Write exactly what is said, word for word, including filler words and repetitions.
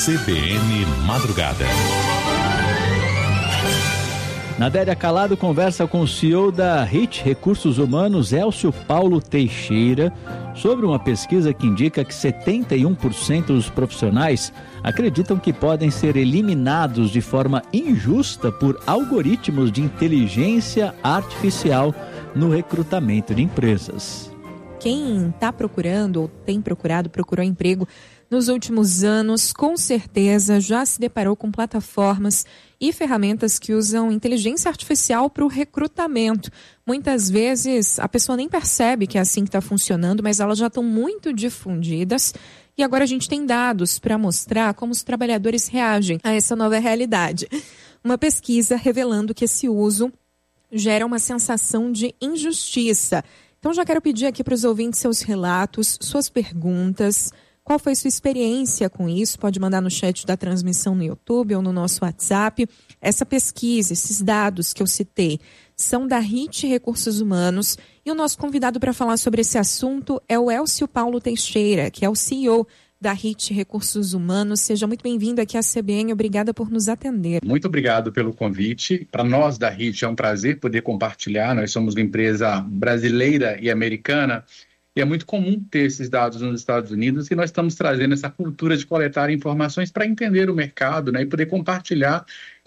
C B N Madrugada. Nadélia Calado conversa com o C E O da R I T Recursos Humanos, Elcio Paulo Teixeira, sobre uma pesquisa que indica que setenta e um por cento dos profissionais acreditam que podem ser eliminados de forma injusta por algoritmos de inteligência artificial no recrutamento de empresas. Quem está procurando ou tem procurado, procurou emprego nos últimos anos, com certeza já se deparou com plataformas e ferramentas que usam inteligência artificial para o recrutamento. Muitas vezes a pessoa nem percebe que é assim que está funcionando, mas elas já estão muito difundidas e agora a gente tem dados para mostrar como os trabalhadores reagem a essa nova realidade. Uma pesquisa revelando que esse uso gera uma sensação de injustiça. Então já quero pedir aqui para os ouvintes seus relatos, suas perguntas. Qual foi sua experiência com isso? Pode mandar no chat da transmissão no YouTube ou no nosso WhatsApp. Essa pesquisa, esses dados que eu citei, são da R I T Recursos Humanos. E o nosso convidado para falar sobre esse assunto é o Elcio Paulo Teixeira, que é o C E O da R I T Recursos Humanos. Seja muito bem-vindo aqui à C B N. Obrigada por nos atender. Muito obrigado pelo convite. Para nós da R I T é um prazer poder compartilhar. Nós somos uma empresa brasileira e americana. E é muito comum ter esses dados nos Estados Unidos e nós estamos trazendo essa cultura de coletar informações para entender o mercado, né, e poder compartilhar